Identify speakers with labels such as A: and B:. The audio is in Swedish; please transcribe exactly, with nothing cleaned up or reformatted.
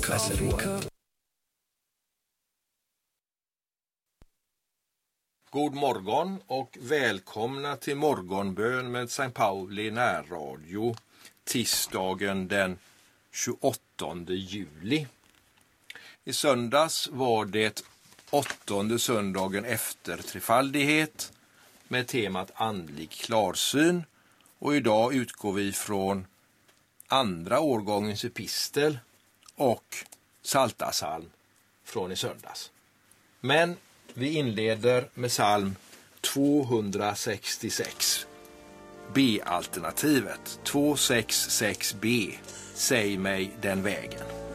A: mässeråd.
B: God morgon och välkomna till morgonbön med Sankt Pauli närradio tisdagen den tjugoåttonde juli. I söndags var det åttonde söndagen efter trefaldighet med temat andlig klarsyn, och idag utgår vi från andra årgångens epistel och Psaltarpsalm från i söndags. Men vi inleder med psalm tvåhundrasextiosex, B-alternativet, tvåhundrasextiosex B, säg mig den vägen.